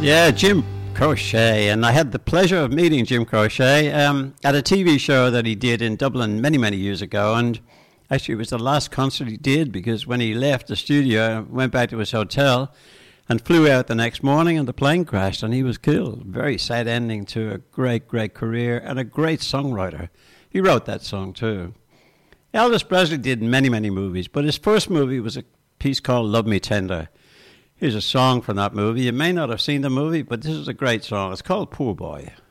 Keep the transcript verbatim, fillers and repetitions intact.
Yeah, Jim Croce, and I had the pleasure of meeting Jim Croce um, at a T V show that he did in Dublin many, many years ago, and actually it was the last concert he did, because when he left the studio, went back to his hotel and flew out the next morning, and the plane crashed and he was killed. Very sad ending to a great, great career and a great songwriter. He wrote that song too. Elvis Presley did many, many movies, but his first movie was a piece called Love Me Tender. Here's a song from that movie. You may not have seen the movie, but this is a great song. It's called Poor Boy.